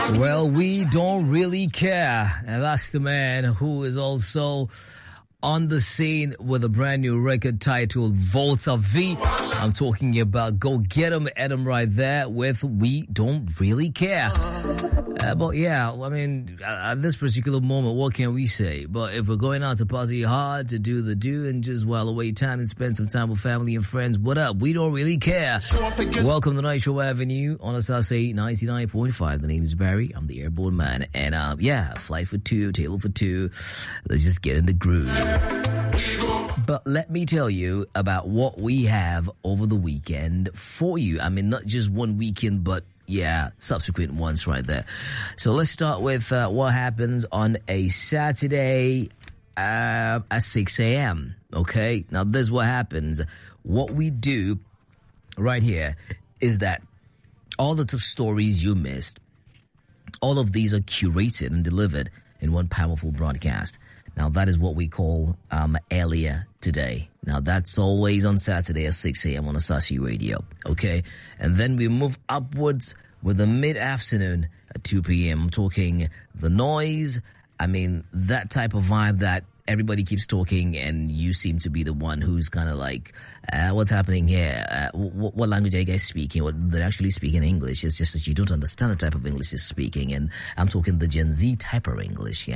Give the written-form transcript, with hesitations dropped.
Well, we don't really care. And that's the man who is also on the scene with a brand new record titled Volta V. I'm talking about Go Get 'em, Adam, right there with We Don't Really Care. But yeah, I mean, at this particular moment, what can we say? But if we're going out to party hard, to do the do, and just while away time and spend some time with family and friends, what up? We don't really care. Welcome to Nitro Avenue on Asase 99.5. The name is Barry. I'm the airborne man. And yeah, flight for two, table for two. Let's just get in the groove. But let me tell you about what we have over the weekend for you. I mean, not just one weekend, but yeah, subsequent ones right there. So let's start with what happens on a Saturday at 6 a.m. Okay? Now, this is what happens. What we do right here is that all the top stories you missed, all of these are curated and delivered in one powerful broadcast. Now, that is what we call Earlier Today. Now, that's always on Saturday at 6 a.m. on Asahi Radio, okay? And then we move upwards with the mid-afternoon at 2 p.m. I'm talking The Noise. I mean, that type of vibe that everybody keeps talking and you seem to be the one who's kind of like, what's happening here? What language are you guys speaking? What they're actually speaking English. It's just that you don't understand the type of English they're speaking. And I'm talking the Gen Z type of English, yeah.